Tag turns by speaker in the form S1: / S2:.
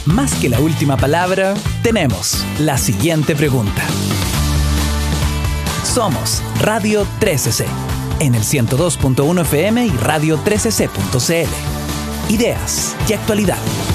S1: más que la última palabra, tenemos la siguiente pregunta. Somos Radio 13C, en el 102.1 FM y radio13c.cl. Ideas y actualidad.